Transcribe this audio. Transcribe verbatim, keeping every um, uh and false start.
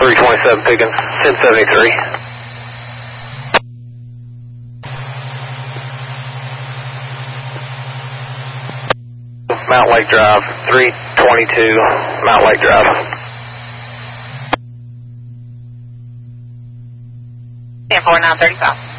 three twenty-seven Pickens, ten seventy-three. Mount Lake Drive, three twenty-two Mount Lake Drive. ten four nine thirty-five.